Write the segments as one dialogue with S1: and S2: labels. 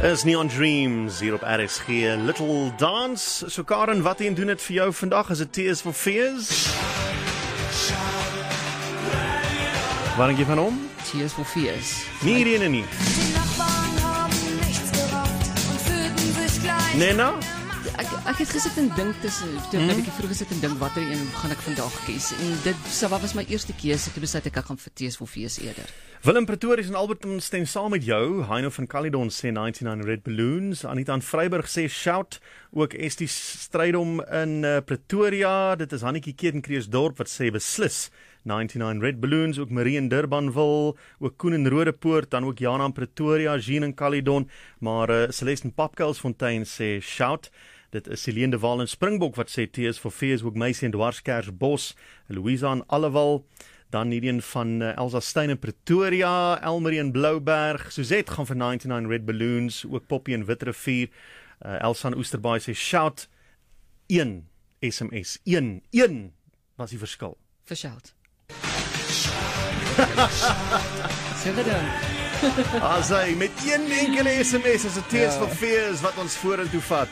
S1: Is Neon Dreams hier op RSG, Little Dance. So Karen, wat doen dit vir jou vandag? Is dit Tears for Fears? Waar denk je van om?
S2: Tears for Fears.
S1: Nie hierdie nie. Nena?
S2: Ek het gesit en dink tussen, toe ek 'n bietjie vroeg gesit en dink watter een gaan ek vandag kies. En dit was my eerste keuse, toe besluit ek gaan vir Tears for Fears eerder.
S1: Willem Pretorius en Alberton stem saam met jou. Heino van Caledon sê 99 Red Balloons. Anita aan Vryburg sê Shout. Ook Estie Strydom in Pretoria. Dit is Hannetjie Ketenkreeusdorp wat sê beslis 99 Red Balloons. Ook Marie in Durbanville. Ook Koen in Rodepoort. Dan ook Jana in Pretoria. Jean in Caledon. Maar Celeste in Papkuilsfontein sê Shout. Dit is Helene de Waal in Springbok wat sê Tears for Fears. Ook Meisie in Dwarskersbos. Louisa in Allewal. Dan hierdie van Elsa Steyn in Pretoria, Elmarie in Blouberg, Suzette gaan vir 99 Red Balloons, ook Poppy in Witrifuur, Elsa in Oesterbaai sê Shout, 1 SMS, 1 was die verskil.
S2: Vir Shout. Sê dit dan.
S1: As hy met 1 enkele SMS is 'n Tears for Fears wat ons vorentoe vat.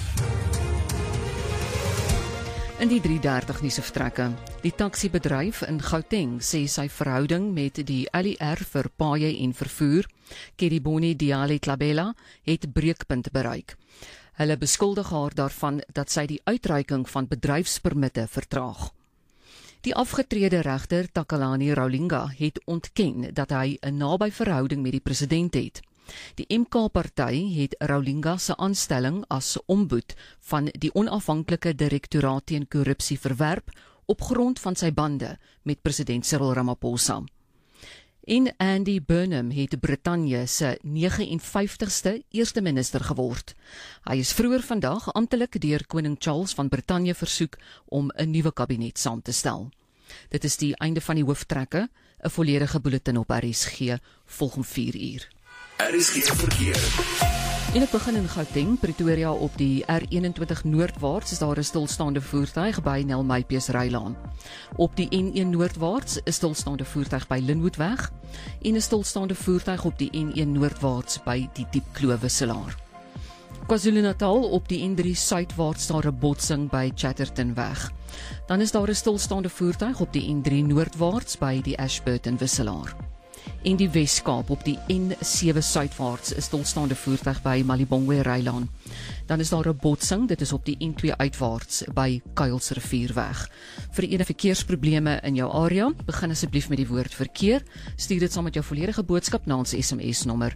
S2: In die 3:30 nuus vertrekke. Die taksiebedryf in Gauteng sê sy verhouding met die ALR vir paaie en vervoer, Keriboni Diale Tlabella, het breekpunt bereik. Hulle beskuldig haar daarvan dat sy die uitreiking van bedryfspermitte vertraag. Die afgetrede regter Takalani Raulinga het ontken dat hy 'n naby verhouding met die president het. Die MK-party het Raulinga se aanstelling as ombud van die onafhanklike direktoraat teen korrupsie verwerp op grond van sy bande met president Cyril Ramaphosa. En Andy Burnham het Brittanje se 59ste eerste minister geword. Hy is vroeër vandag amptelik deur koning Charles van Brittanje versoek om 'n nuwe kabinet saam te stel. Dit is die einde van die hooftrekke, 'n volledige bulletin op RSG volg om 4:00.
S3: RSG verkeer.
S2: En ek begin in Gauteng, Pretoria op die R21 noordwaarts is daar 'n stilstaande voertuig by Nel Maypies Rylaan. Op die N1 noordwaarts is stilstaande voertuig by Linwoodweg en 'n stilstaande voertuig op die N1 noordwaarts by die Diepkloof wisselaar. KwaZulu-Natal op die N3 suidwaarts daar 'n botsing by Chattertonweg. Dan is daar 'n stilstaande voertuig op die N3 noordwaarts by die Ashburton wisselaar. En die Weskaap op die N7 suidwaarts is stilstaande voertuig by Malibongwe Rylaan. Dan is daar 'n botsing, dit is op die N2 uitwaarts by Kuilsrivierweg. Vir enige verkeersprobleme in jou area, begin asseblief met die woord verkeer. Stuur dit saam met jou volledige boodskap na ons SMS nommer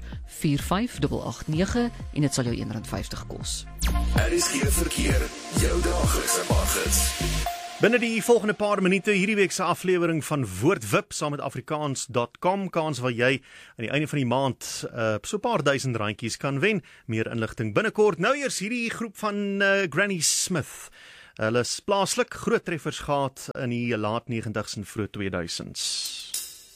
S2: 45889 en dit sal jou R1.50 kos.
S3: RSG verkeer, jou daaglikse paggids.
S1: Binne die volgende paar minute hierdie week se aflewering van Woordwip saam met Afrikaans.com, kans waar jy aan die einde van die maand so 'n paar duisend randjies kan wen. Meer inligting binnekort. Nou eers hierdie groep van Granny Smith. Hulle is plaaslik groot treffers gehad in die laat 90s en vroeg 2000s.